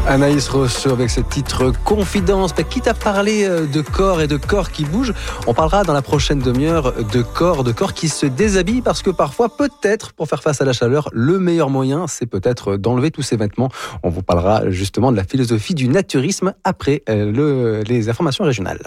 Anaïs Rousseau avec ce titre Confidence. Quitte à parler de corps et de corps qui bougent, on parlera dans la prochaine demi-heure de corps qui se déshabillent parce que parfois, peut-être, pour faire face à la chaleur, le meilleur moyen, c'est peut-être d'enlever tous ces vêtements. On vous parlera justement de la philosophie du naturisme après les informations régionales.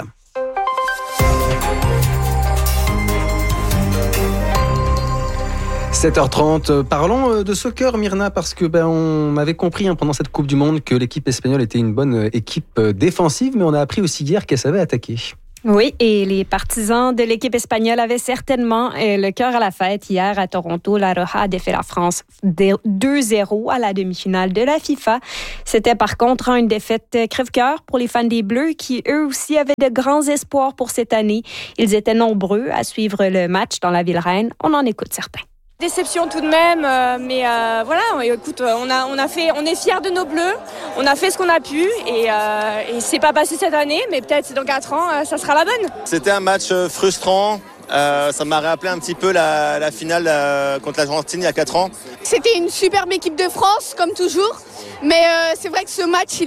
« 7h30, parlons de soccer, Myrna, parce que on avait compris pendant cette Coupe du Monde que l'équipe espagnole était une bonne équipe défensive, mais on a appris aussi hier qu'elle savait attaquer. Oui, et les partisans de l'équipe espagnole avaient certainement le cœur à la fête. Hier, à Toronto, la Roja a défait la France 2-0 à la demi-finale de la FIFA. C'était par contre une défaite crève-cœur pour les fans des Bleus qui, eux aussi, avaient de grands espoirs pour cette année. Ils étaient nombreux à suivre le match dans la ville reine. On en écoute certains. Déception tout de même, mais voilà, écoute, on est fiers de nos Bleus, on a fait ce qu'on a pu et c'est pas passé cette année, mais peut-être dans 4 ans, ça sera la bonne. C'était un match frustrant, ça m'a rappelé un petit peu la finale contre l'Argentine il y a 4 ans. C'était une superbe équipe de France, comme toujours, mais c'est vrai que ce match,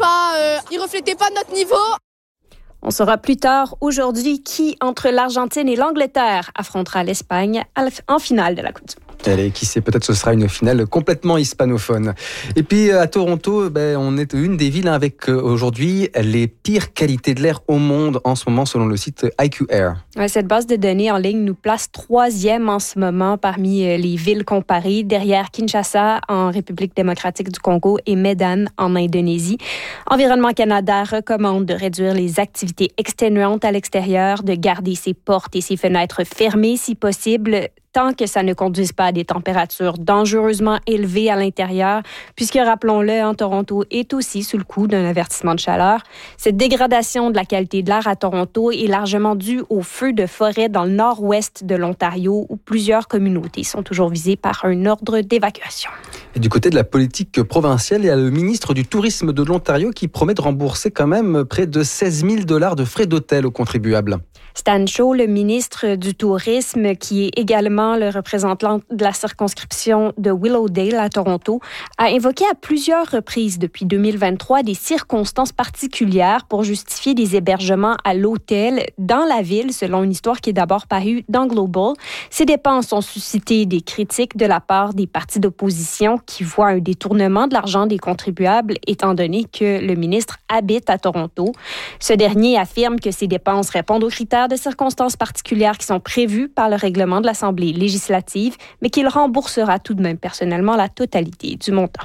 il reflétait pas notre niveau. On saura plus tard aujourd'hui qui, entre l'Argentine et l'Angleterre, affrontera l'Espagne en finale de la Coupe du Monde. Allez, qui sait, peut-être ce sera une finale complètement hispanophone. Et puis à Toronto, on est une des villes avec aujourd'hui les pires qualités de l'air au monde en ce moment selon le site IQ Air. Ouais, cette base de données en ligne nous place 3e en ce moment parmi les villes comparées, derrière Kinshasa en République démocratique du Congo et Medan en Indonésie. Environnement Canada recommande de réduire les activités exténuantes à l'extérieur, de garder ses portes et ses fenêtres fermées si possible, tant que ça ne conduise pas à des températures dangereusement élevées à l'intérieur, puisque, rappelons-le, Toronto est aussi sous le coup d'un avertissement de chaleur. Cette dégradation de la qualité de l'air à Toronto est largement due aux feux de forêt dans le nord-ouest de l'Ontario, où plusieurs communautés sont toujours visées par un ordre d'évacuation. Et du côté de la politique provinciale, il y a le ministre du Tourisme de l'Ontario qui promet de rembourser quand même près de 16 000 $ de frais d'hôtel aux contribuables. Stan Shaw, le ministre du Tourisme, qui est également le représentant de la circonscription de Willowdale à Toronto, a invoqué à plusieurs reprises depuis 2023 des circonstances particulières pour justifier des hébergements à l'hôtel dans la ville, selon une histoire qui est d'abord parue dans Global. Ces dépenses ont suscité des critiques de la part des partis d'opposition qui voient un détournement de l'argent des contribuables, étant donné que le ministre habite à Toronto. Ce dernier affirme que ces dépenses répondent aux critères de circonstances particulières qui sont prévues par le règlement de l'Assemblée législative, mais qu'il remboursera tout de même personnellement la totalité du montant.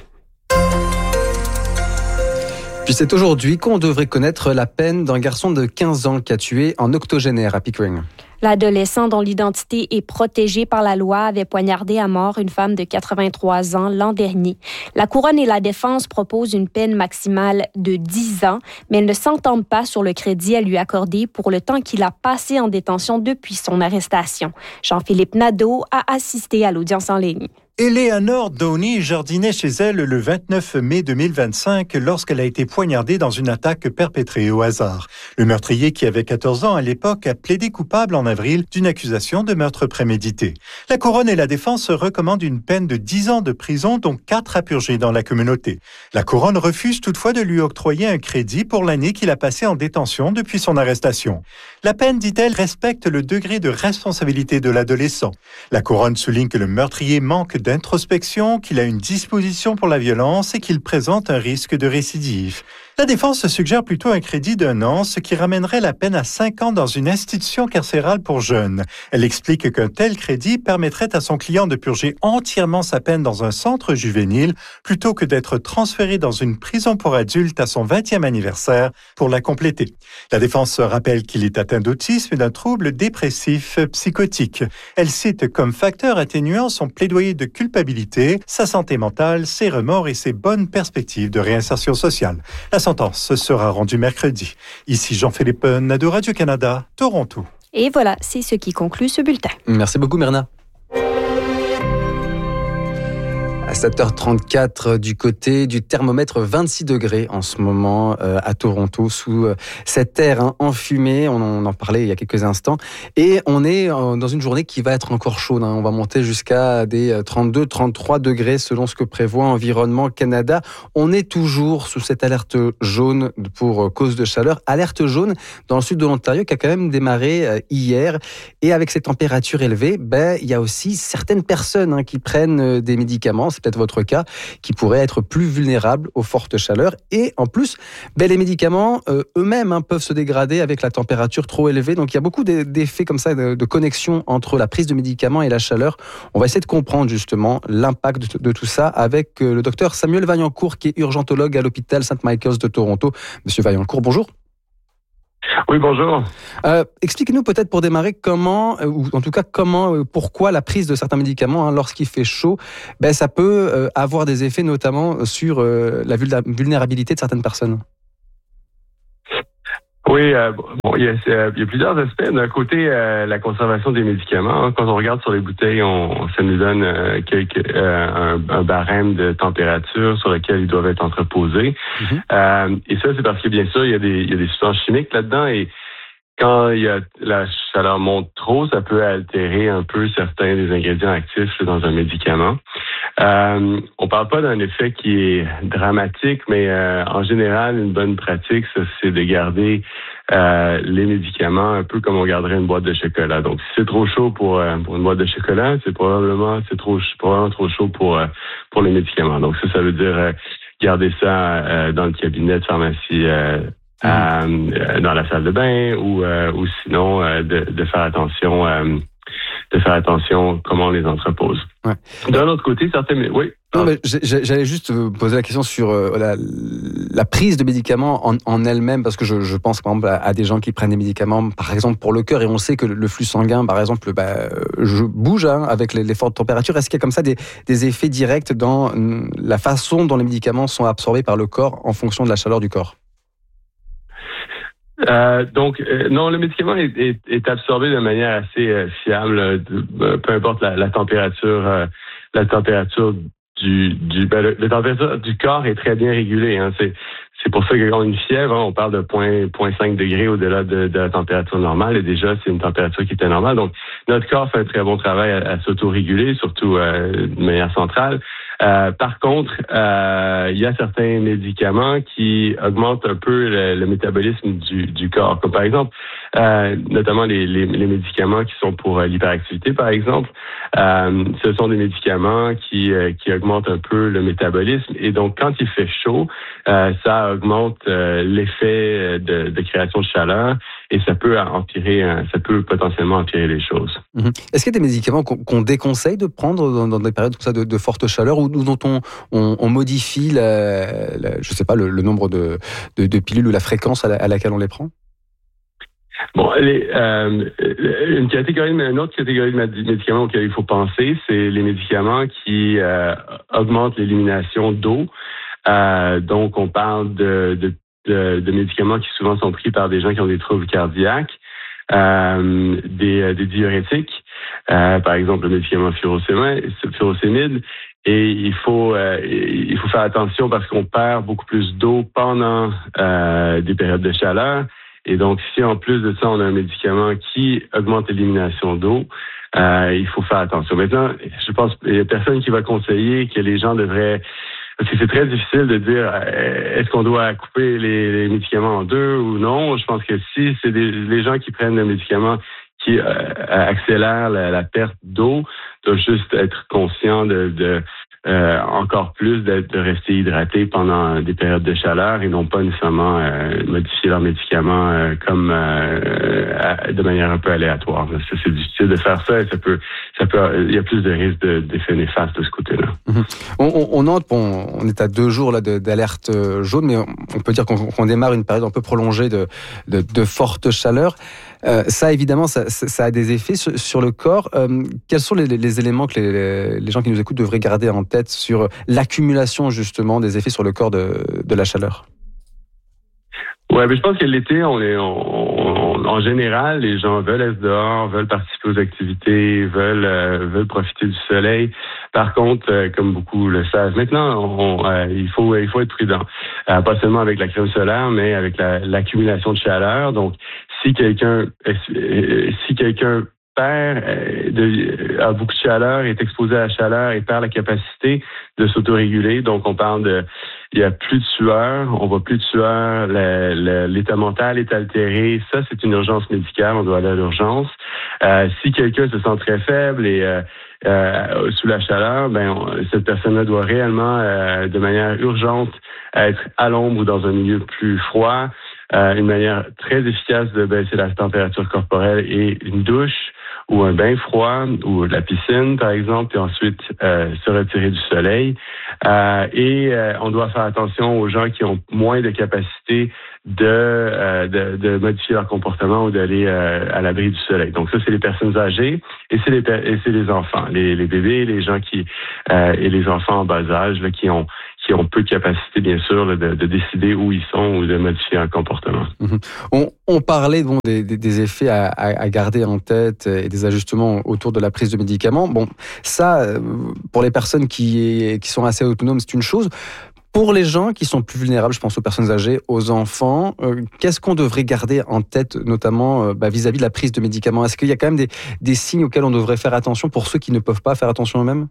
Puis c'est aujourd'hui qu'on devrait connaître la peine d'un garçon de 15 ans qui a tué un octogénaire à Pickering. L'adolescent dont l'identité est protégée par la loi avait poignardé à mort une femme de 83 ans l'an dernier. La couronne et la défense proposent une peine maximale de 10 ans, mais elles ne s'entendent pas sur le crédit à lui accorder pour le temps qu'il a passé en détention depuis son arrestation. Jean-Philippe Nadeau a assisté à l'audience en ligne. Eleanor Downey jardinait chez elle le 29 mai 2025 lorsqu'elle a été poignardée dans une attaque perpétrée au hasard. Le meurtrier, qui avait 14 ans à l'époque, a plaidé coupable en avril d'une accusation de meurtre prémédité. La couronne et la défense recommandent une peine de 10 ans de prison, dont 4 à purger dans la communauté. La couronne refuse toutefois de lui octroyer un crédit pour l'année qu'il a passée en détention depuis son arrestation. La peine, dit-elle, respecte le degré de responsabilité de l'adolescent. La couronne souligne que le meurtrier manque d'introspection, qu'il a une disposition pour la violence et qu'il présente un risque de récidive. La défense suggère plutôt un crédit d'1 an, ce qui ramènerait la peine à 5 ans dans une institution carcérale pour jeunes. Elle explique qu'un tel crédit permettrait à son client de purger entièrement sa peine dans un centre juvénile plutôt que d'être transféré dans une prison pour adultes à son 20e anniversaire pour la compléter. La défense rappelle qu'il est atteint d'autisme et d'un trouble dépressif psychotique. Elle cite comme facteur atténuant son plaidoyer de culpabilité, sa santé mentale, ses remords et ses bonnes perspectives de réinsertion sociale. La sentence sera rendue mercredi. Ici Jean-Philippe Nadeau, Radio-Canada, Toronto. Et voilà, c'est ce qui conclut ce bulletin. Merci beaucoup, Myrna. 7h34 du côté du thermomètre, 26 degrés en ce moment à Toronto, sous cette air enfumée, on en parlait il y a quelques instants, et on est dans une journée qui va être encore chaude, on va monter jusqu'à des 32-33 degrés selon ce que prévoit Environnement Canada. On est toujours sous cette alerte jaune pour cause de chaleur, alerte jaune dans le sud de l'Ontario qui a quand même démarré hier, et avec ces températures élevées, il y a aussi certaines personnes qui prennent des médicaments, c'est peut-être votre cas, qui pourraient être plus vulnérables aux fortes chaleurs. Et en plus, les médicaments eux-mêmes peuvent se dégrader avec la température trop élevée. Donc il y a beaucoup d'effets comme ça, de connexion entre la prise de médicaments et la chaleur. On va essayer de comprendre justement l'impact de tout ça avec le docteur Samuel Vaillancourt, qui est urgentologue à l'hôpital St. Michael's de Toronto. Monsieur Vaillancourt, bonjour. Oui, bonjour. Expliquez-nous peut-être pour démarrer pourquoi la prise de certains médicaments, lorsqu'il fait chaud, ça peut avoir des effets notamment sur la vulnérabilité de certaines personnes. Oui, il y a plusieurs aspects. D'un côté, la conservation des médicaments. Quand on regarde sur les bouteilles, ça nous donne un barème de température sur lequel ils doivent être entreposés. Mm-hmm. Et ça, c'est parce que bien sûr, il y a des substances chimiques là-dedans, et quand la chaleur monte trop, ça peut altérer un peu certains des ingrédients actifs dans un médicament. On parle pas d'un effet qui est dramatique, mais en général, une bonne pratique, ça, c'est de garder les médicaments un peu comme on garderait une boîte de chocolat. Donc, si c'est trop chaud pour une boîte de chocolat, c'est probablement trop chaud pour les médicaments. Donc, ça veut dire garder ça dans le cabinet de pharmacie. Dans la salle de bain, ou sinon de faire attention comment on les entrepose. Ouais. D'un autre côté, certains... Oui. Non, mais j'allais juste poser la question sur la prise de médicaments en elle-même, parce que je pense par exemple à des gens qui prennent des médicaments, par exemple pour le cœur, et on sait que le flux sanguin, par exemple, bouge avec les fortes températures. Est-ce qu'il y a comme ça des effets directs dans la façon dont les médicaments sont absorbés par le corps en fonction de la chaleur du corps? Non, le médicament est absorbé de manière assez fiable, peu importe la température. La température la température du corps est très bien régulée. C'est pour ça que quand on a une fièvre, on parle de 0.5 degrés au-delà de la température normale, et déjà, c'est une température qui était normale. Donc, notre corps fait un très bon travail à s'auto-réguler, surtout de manière centrale. Par contre, il y a certains médicaments qui augmentent un peu le métabolisme du corps, comme par exemple, notamment les médicaments qui sont pour l'hyperactivité, par exemple. Ce sont des médicaments qui augmentent un peu le métabolisme, et donc quand il fait chaud, ça augmente l'effet de création de chaleur, et ça peut potentiellement empirer les choses. Mm-hmm. Est-ce qu'il y a des médicaments qu'on déconseille de prendre dans des périodes comme ça de forte chaleur, ou dont on modifie je sais pas, le nombre de pilules ou la fréquence à laquelle on les prend? Bon, une autre catégorie de médicaments auxquels il faut penser, c'est les médicaments qui augmentent l'élimination d'eau. Donc, on parle de médicaments qui souvent sont pris par des gens qui ont des troubles cardiaques, des diurétiques, par exemple le médicament furosémide. Et il faut faire attention parce qu'on perd beaucoup plus d'eau pendant des périodes de chaleur. Et donc, si en plus de ça, on a un médicament qui augmente l'élimination d'eau, il faut faire attention. Maintenant, je pense qu'il y a personne qui va conseiller que les gens devraient... Parce que c'est très difficile de dire est-ce qu'on doit couper les médicaments en deux ou non. Je pense que si c'est les gens qui prennent le médicament qui accélère la perte d'eau, doivent juste être conscients de encore plus de rester hydratés pendant des périodes de chaleur, et non pas nécessairement modifier leurs médicaments de manière un peu aléatoire. C'est difficile de faire ça, et il y a plus de risques d'effets néfastes de ce côté-là. Mm-hmm. On note, on est à 2 jours là d'alerte jaune, mais on peut dire qu'on démarre une période un peu prolongée de forte chaleur. Ça, évidemment, ça a des effets sur le corps. Quels sont les éléments que les gens qui nous écoutent devraient garder en tête sur l'accumulation, justement, des effets sur le corps de la chaleur? Ouais, mais je pense que l'été, en général, les gens veulent être dehors, veulent participer aux activités, veulent profiter du soleil. Par contre, comme beaucoup le savent maintenant, il faut être prudent. Pas seulement avec la crème solaire, mais avec l'accumulation de chaleur. Donc, si quelqu'un a beaucoup de chaleur, est exposé à la chaleur et perd la capacité de s'autoréguler. Donc, on parle il y a plus de sueur, on voit plus de sueur, l'état mental est altéré. Ça, c'est une urgence médicale, on doit aller à l'urgence. Si quelqu'un se sent très faible et sous la chaleur, cette personne-là doit réellement, de manière urgente, être à l'ombre ou dans un milieu plus froid. Une manière très efficace de baisser la température corporelle est une douche ou un bain froid ou de la piscine, par exemple, puis ensuite se retirer du soleil. Et on doit faire attention aux gens qui ont moins de capacité de modifier leur comportement ou d'aller à l'abri du soleil. Donc ça, c'est les personnes âgées et c'est les enfants, les bébés, les gens et les enfants en bas âge là, qui ont peu de capacité, bien sûr, là, de décider où ils sont ou de modifier un comportement. On parlait des effets à garder en tête et des ajustements autour de la prise de médicaments. Bon, ça, pour les personnes qui sont assez autonomes, c'est une chose. Pour les gens qui sont plus vulnérables, je pense aux personnes âgées, aux enfants, qu'est-ce qu'on devrait garder en tête, notamment vis-à-vis de la prise de médicaments? Est-ce qu'il y a quand même des signes auxquels on devrait faire attention pour ceux qui ne peuvent pas faire attention eux-mêmes?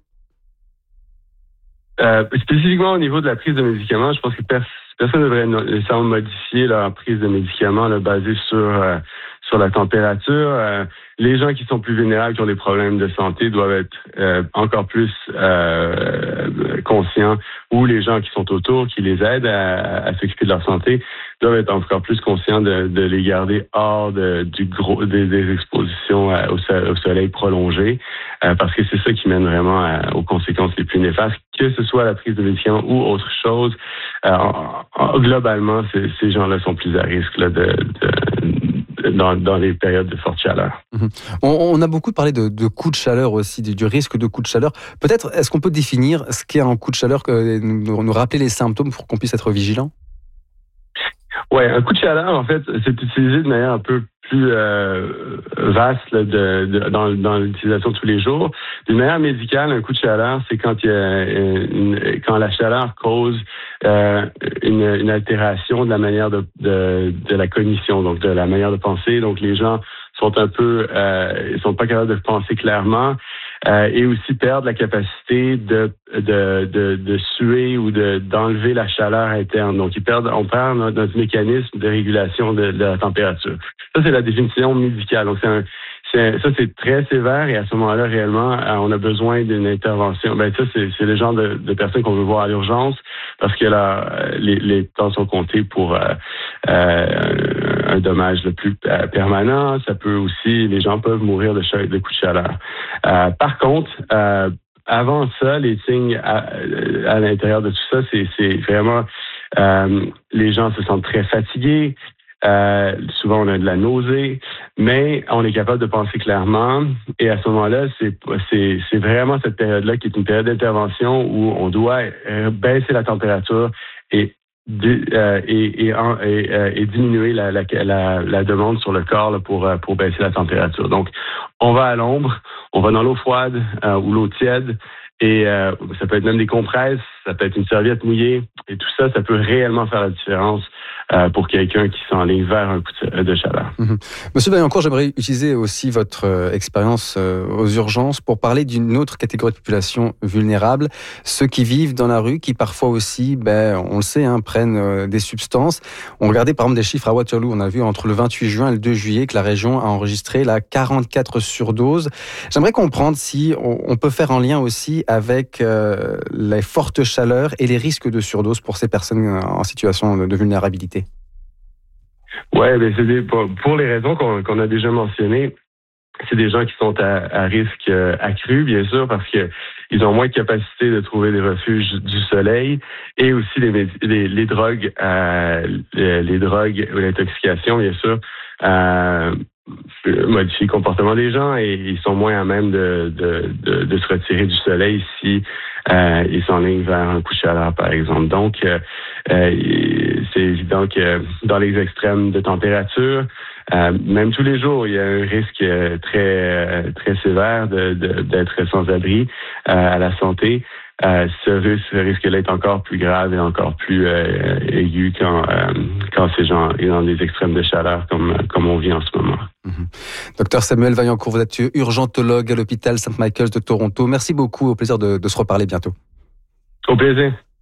Spécifiquement au niveau de la prise de médicaments, je pense que personne ne devrait nécessairement modifier leur prise de médicaments là, basée sur la température. Les gens qui sont plus vulnérables, qui ont des problèmes de santé, doivent être encore plus conscients, ou les gens qui sont autour, qui les aident à s'occuper de leur santé, doivent être encore plus conscients de les garder hors des expositions au soleil prolongé, parce que c'est ça qui mène vraiment aux conséquences les plus néfastes, que ce soit la prise de médicaments ou autre chose. Globalement, ces gens-là sont plus à risque là, dans les périodes de forte chaleur. On a beaucoup parlé de coups de chaleur aussi, du risque de coups de chaleur. Peut-être, est-ce qu'on peut définir ce qu'est un coup de chaleur, nous rappeler les symptômes pour qu'on puisse être vigilant? Ouais, un coup de chaleur, en fait, c'est utilisé de manière un peu plus vaste là, dans l'utilisation de tous les jours. D'une manière médicale, un coup de chaleur, c'est quand quand la chaleur cause une altération de la manière de la cognition, donc de la manière de penser. Donc les gens sont ils sont pas capables de penser clairement et aussi perdent la capacité de suer ou d'enlever la chaleur interne. Donc on perd notre mécanisme de régulation de la température. Ça, c'est la définition médicale. Donc ça, c'est très sévère et à ce moment-là, réellement, on a besoin d'une intervention. Ça, c'est le genre de personnes qu'on veut voir à l'urgence parce que là, les temps sont comptés pour un dommage le plus permanent. Ça peut aussi, les gens peuvent mourir de coups de chaleur. Par contre, avant ça, les signes à l'intérieur de tout ça, c'est vraiment les gens se sentent très fatigués. Souvent, on a de la nausée, mais on est capable de penser clairement. Et à ce moment-là, c'est vraiment cette période-là qui est une période d'intervention où on doit baisser la température et diminuer la demande sur le corps là, pour baisser la température. Donc, on va à l'ombre, on va dans l'eau froide ou l'eau tiède. Et ça peut être même des compresses, ça peut être une serviette mouillée. Et tout ça, ça peut réellement faire la différence pour quelqu'un qui s'enligne vers un coup de chaleur. Monsieur Vaillancourt, j'aimerais utiliser aussi votre expérience aux urgences pour parler d'une autre catégorie de population vulnérable, ceux qui vivent dans la rue, qui parfois aussi, on le sait, prennent des substances. On regardait par exemple des chiffres à Waterloo, on a vu entre le 28 juin et le 2 juillet que la région a enregistré 44 surdoses. J'aimerais comprendre si on peut faire un lien aussi avec les fortes chaleurs et les risques de surdose pour ces personnes en situation de vulnérabilité. Oui, c'est pour les raisons qu'on a déjà mentionnées. C'est des gens qui sont à risque accru, bien sûr, parce que ils ont moins de capacité de trouver des refuges du soleil et aussi les drogues, les drogues ou l'intoxication, bien sûr, modifient le comportement des gens et ils sont moins à même de se retirer du soleil si ils s'enlignent vers un coup de chaleur, par exemple. Donc, c'est évident que dans les extrêmes de température, même tous les jours, il y a un risque très très sévère d'être sans abri à la santé. Ce risque-là est encore plus grave et encore plus aigu quand ces gens sont dans des extrêmes de chaleur comme on vit en ce moment. Docteur Samuel Vaillancourt, vous êtes urgentologue à l'hôpital St. Michael's de Toronto. Merci beaucoup, au plaisir de se reparler bientôt. Au plaisir.